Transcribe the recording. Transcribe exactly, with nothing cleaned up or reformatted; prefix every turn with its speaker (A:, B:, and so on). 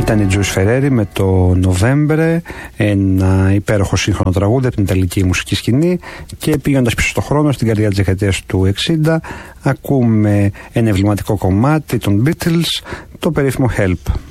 A: Ήταν η Τζουίς Φερέρι με το November, ένα υπέροχο σύγχρονο τραγούδι από την ιταλική μουσική σκηνή. Και πήγοντας πίσω στο χρόνο, στην καρδιά της δεκαετίας του εξήντα, ακούμε ένα εμβληματικό κομμάτι των Beatles, το περίφημο Help.